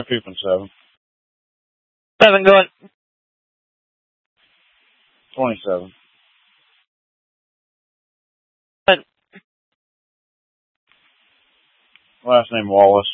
keeping 7. 7 going. 27. Last name Wallace.